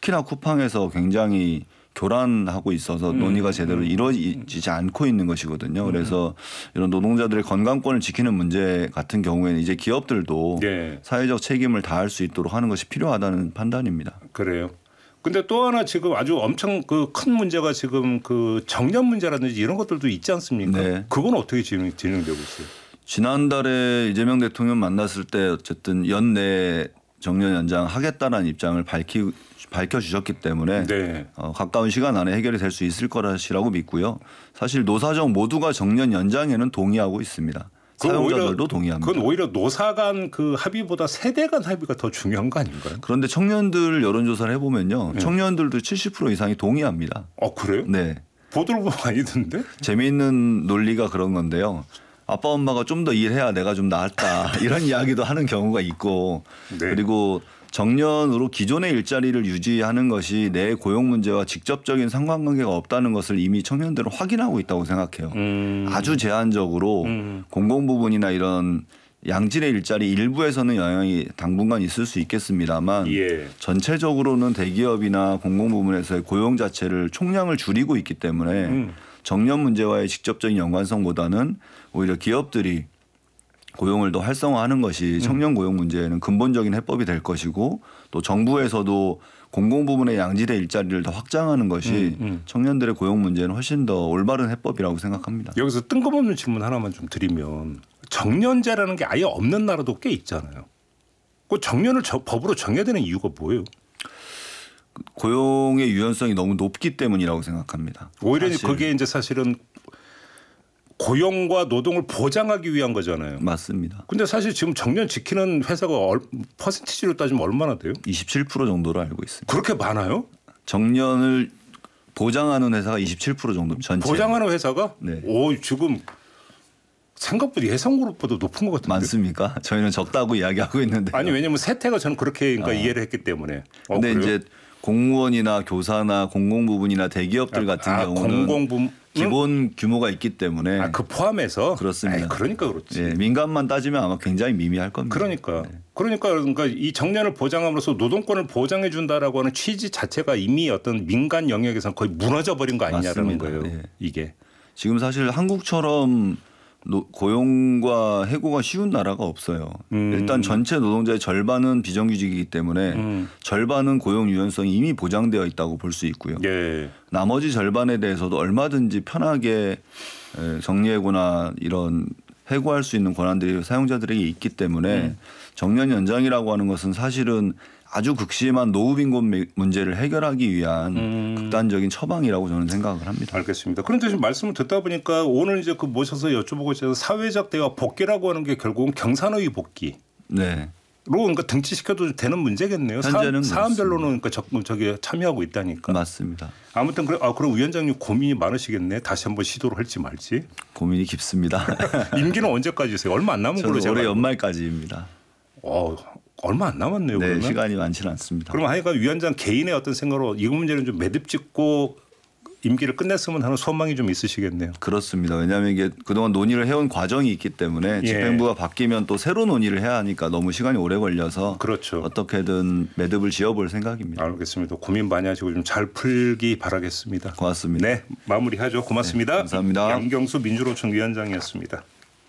특히나 쿠팡에서 굉장히 교란하고 있어서 논의가 제대로 이루어지지 않고 있는 것이거든요. 그래서 이런 노동자들의 건강권을 지키는 문제 같은 경우에는 이제 기업들도 네. 사회적 책임을 다할 수 있도록 하는 것이 필요하다는 판단입니다. 그래요. 근데 또 하나 지금 아주 엄청 그 큰 문제가 지금 그 정년 문제라든지 이런 것들도 있지 않습니까? 네. 그건 어떻게 진행되고 있어요? 지난달에 이재명 대통령 만났을 때 어쨌든 연내 정년 연장 하겠다라는 입장을 밝혀주셨기 때문에 네. 가까운 시간 안에 해결이 될 수 있을 거라시라고 믿고요. 사실 노사정 모두가 정년 연장에는 동의하고 있습니다. 사용자들도 동의합니다. 그건 오히려 노사 간 그 합의보다 세대 간 합의가 더 중요한 거 아닌가요? 그런데 청년들 여론조사를 해보면요. 청년들도 70% 이상이 동의합니다. 그래요? 네. 보도를 보면 아니던데? 재미있는 논리가 그런 건데요. 아빠 엄마가 좀 더 일해야 내가 좀 낫다 이런 이야기도 하는 경우가 있고 네. 그리고 정년으로 기존의 일자리를 유지하는 것이 내 고용 문제와 직접적인 상관관계가 없다는 것을 이미 청년들은 확인하고 있다고 생각해요. 아주 제한적으로 공공 부분이나 이런 양질의 일자리 일부에서는 영향이 당분간 있을 수 있겠습니다만 예. 전체적으로는 대기업이나 공공 부문에서의 고용 자체를 총량을 줄이고 있기 때문에 정년 문제와의 직접적인 연관성보다는 오히려 기업들이 고용을 더 활성화하는 것이 청년 고용 문제에는 근본적인 해법이 될 것이고 또 정부에서도 공공 부문의 양질의 일자리를 더 확장하는 것이 청년들의 고용 문제는 훨씬 더 올바른 해법이라고 생각합니다. 여기서 뜬금없는 질문 하나만 좀 드리면 정년제라는 게 아예 없는 나라도 꽤 있잖아요. 그 정년을 법으로 정해야 되는 이유가 뭐예요? 고용의 유연성이 너무 높기 때문이라고 생각합니다. 오히려 그게 이제 사실은 고용과 노동을 보장하기 위한 거잖아요. 맞습니다. 근데 사실 지금 정년 지키는 회사가 퍼센티지로 따지면 얼마나 돼요? 27% 정도로 알고 있습니다. 그렇게 많아요? 정년을 보장하는 회사가 27% 정도 전체. 보장하는 회사가? 네. 지금 생각보다 예상그룹보다 높은 것 같은데. 많습니까? 저희는 적다고 이야기하고 있는데. 아니 왜냐하면 세태가 저는 그렇게 이해를 했기 때문에. 근데 이제 공무원이나 교사나 공공 부분이나 대기업들 같은 경우는 기본 규모가 있기 때문에 그 포함해서 그렇습니다. 그러니까 그렇지. 예, 민간만 따지면 아마 굉장히 미미할 겁니다. 그러니까 이 정년을 보장함으로써 노동권을 보장해 준다라고 하는 취지 자체가 이미 어떤 민간 영역에서는 거의 무너져 버린 거 아니냐라는 거예요. 네. 이게 지금 사실 한국처럼 고용과 해고가 쉬운 나라가 없어요. 일단 전체 노동자의 절반은 비정규직이기 때문에 절반은 고용 유연성이 이미 보장되어 있다고 볼 수 있고요. 예. 나머지 절반에 대해서도 얼마든지 편하게 정리해고나 이런 해고할 수 있는 권한들이 사용자들에게 있기 때문에 정년 연장이라고 하는 것은 사실은 아주 극심한 노후 빈곤 문제를 해결하기 위한 극단적인 처방이라고 저는 생각을 합니다. 알겠습니다. 그런데 지금 말씀을 듣다 보니까 오늘 이제 그 모셔서 여쭤보고 있어서 사회적 대화 복귀라고 하는 게 결국은 경산의 복귀. 네. 로 그러니까 등치시켜도 되는 문제겠네요. 현재는 사안별로는 그러니까 저기 참여하고 있다니까. 맞습니다. 아무튼 그럼 위원장님 고민이 많으시겠네. 다시 한번 시도를 할지 말지. 고민이 깊습니다. 임기는 언제까지세요? 얼마 안 남은 걸로 제가. 올해 연말까지입니다. 얼마 안 남았네요. 네, 그러면? 시간이 많지는 않습니다. 그럼 하여간 위원장 개인의 어떤 생각으로 이 문제는 좀 매듭짓고 임기를 끝냈으면 하는 소망이 좀 있으시겠네요. 그렇습니다. 왜냐하면 이게 그동안 논의를 해온 과정이 있기 때문에 집행부가 바뀌면 또 새로 논의를 해야 하니까 너무 시간이 오래 걸려서 그렇죠. 어떻게든 매듭을 지어볼 생각입니다. 알겠습니다. 고민 많이 하시고 좀 잘 풀기 바라겠습니다. 고맙습니다. 네, 마무리하죠. 고맙습니다. 네, 감사합니다. 양경수 민주노총 위원장이었습니다.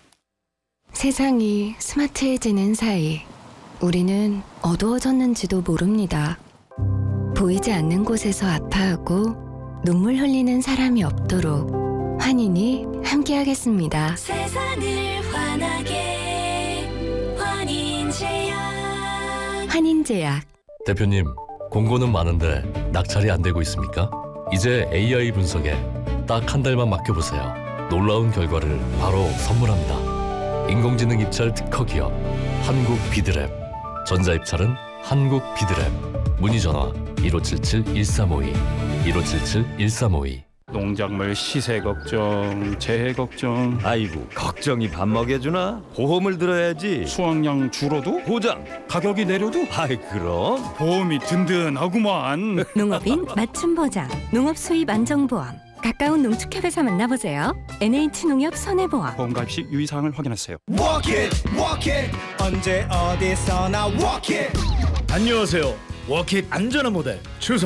세상이 스마트해지는 사이 우리는 어두워졌는지도 모릅니다. 보이지 않는 곳에서 아파하고 눈물 흘리는 사람이 없도록 환인이 함께하겠습니다. 세상을 환하게 환인제약. 환인제약. 대표님, 공고는 많은데 낙찰이 안 되고 있습니까? 이제 AI 분석에 딱 한 달만 맡겨보세요. 놀라운 결과를 바로 선물합니다. 인공지능 입찰 특허 기업 한국 비드랩. 전자입찰은 한국 비드랩. 문의 전화 1577-1352 1577-1352. 농작물 시세 걱정, 재해 걱정. 아이고, 걱정이 밥 먹여주나? 보험을 들어야지. 수확량 줄어도 보장. 가격이 내려도 아이 그럼. 보험이 든든하구만. 농업인 맞춤 보장. 농업 수입 안정보험. 가까운 농축협에서 만나보세요. NH농협 손해보험. 보험 가입 시 유의사항을 확인하세요. Walk it, walk it. 언제 어디서나 walk it. 안녕하세요. 워킷 안전한 모델